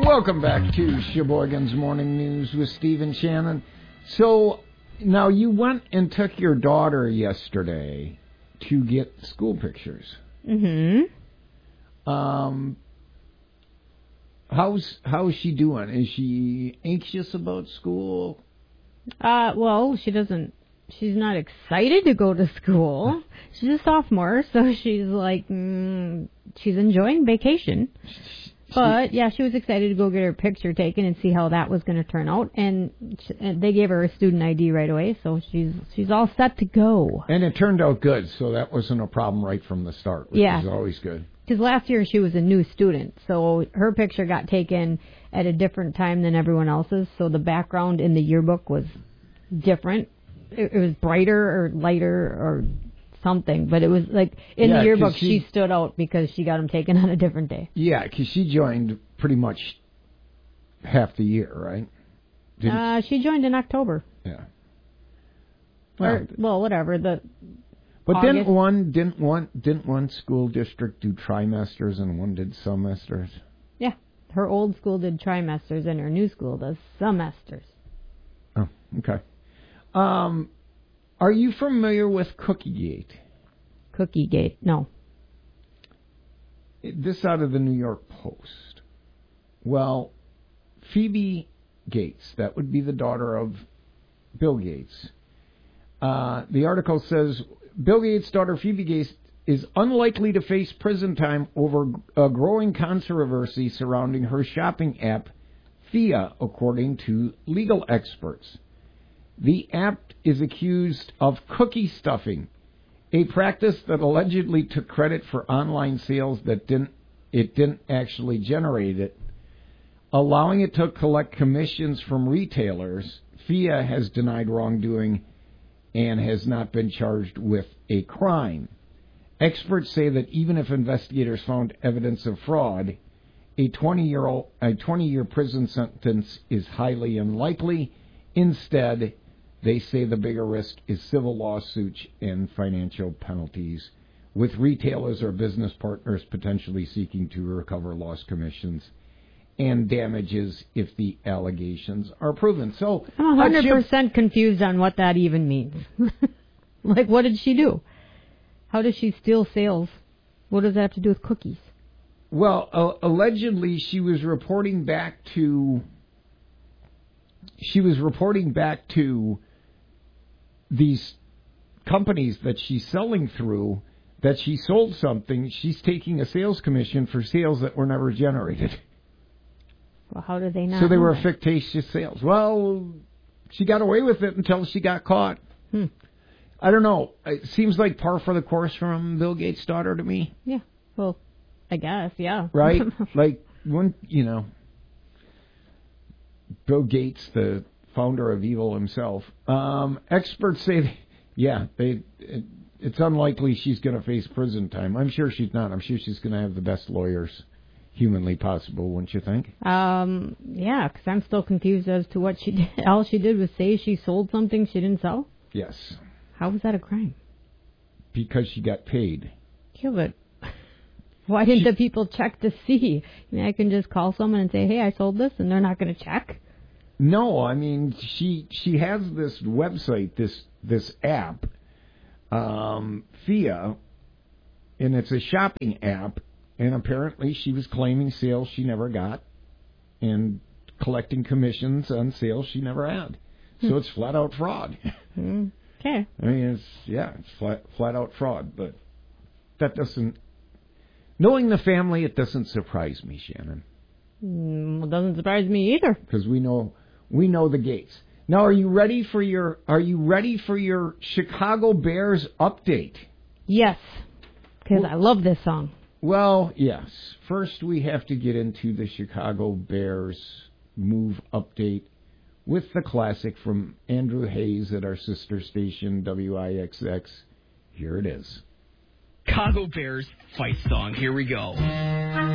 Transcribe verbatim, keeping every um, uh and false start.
Welcome back to Sheboygan's Morning News with Steve and Shannon. So, now you went and took your daughter yesterday to get school pictures. Mm-hmm. Um, how's how's she doing? Is she anxious about school? Uh, well, she doesn't. She's not excited to go to school. She's a sophomore, so she's like, mm, she's enjoying vacation. But, yeah, she was excited to go get her picture taken and see how that was going to turn out. And, she, and they gave her a student I D right away, so she's she's all set to go. And it turned out good, so that wasn't a problem right from the start, which yeah. is always good. Because last year she was a new student, so her picture got taken at a different time than everyone else's, so the background in the yearbook was different. It, it was brighter or lighter or something, but it was like in yeah, the yearbook she, she stood out because she got them taken on a different day. Yeah, because she joined pretty much half the year, right? Didn't uh, she joined in October. Yeah. Well, or, well whatever. The but August. didn't one didn't one didn't one school district do trimesters and one did semesters? Yeah, her old school did trimesters and her new school does semesters. Oh, okay. Um. Are you familiar with Cookiegate? Cookiegate, no. This out of the New York Post. Well, Phoebe Gates, that would be the daughter of Bill Gates. Uh, the article says, Bill Gates' daughter Phoebe Gates is unlikely to face prison time over a growing controversy surrounding her shopping app, Fia, according to legal experts. The app is accused of cookie stuffing, a practice that allegedly took credit for online sales that didn't it didn't actually generate it, allowing it to collect commissions from retailers. Fia has denied wrongdoing and has not been charged with a crime. Experts say that even if investigators found evidence of fraud, a twenty-year a twenty-year prison sentence is highly unlikely. Instead, they say the bigger risk is civil lawsuits and financial penalties, with retailers or business partners potentially seeking to recover lost commissions and damages if the allegations are proven. So I'm one hundred percent confused on what that even means. Like, what did she do? How does she steal sales? What does that have to do with cookies? Well, uh, allegedly she was reporting back to she was reporting back to these companies that she's selling through that she sold something. She's taking a sales commission for sales that were never generated. Well, how did they not? So they know were that? fictitious sales. Well, she got away with it until she got caught. Hmm. I don't know. It seems like par for the course from Bill Gates' daughter to me. Yeah. Well, I guess, yeah. Right? Like, when, you know, Bill Gates, the founder of evil himself. Um, experts say, yeah, they it, it's unlikely she's going to face prison time. I'm sure she's not. I'm sure she's going to have the best lawyers humanly possible, wouldn't you think? Um, yeah, because I'm still confused as to what she did. All she did was say she sold something she didn't sell? Yes. How was that a crime? Because she got paid. Yeah, but why didn't she, the people check to see? I mean, I can just call someone and say, hey, I sold this, and they're not going to check? No, I mean, she she has this website, this this app, um, Fia, and it's a shopping app, and apparently she was claiming sales she never got and collecting commissions on sales she never had. So hmm. it's flat out fraud. Hmm. Okay. I mean, it's, yeah, it's flat, flat out fraud, but that doesn't, knowing the family, it doesn't surprise me, Shannon. Mm, it doesn't surprise me either. Because we know, we know the Gates. Now, are you ready for your, are you ready for your Chicago Bears update? Yes, because well, I love this song. Well, yes. First, we have to get into the Chicago Bears move update with the classic from Andrew Hayes at our sister station, W I X X. Here it is. Chicago Bears fight song. Here we go.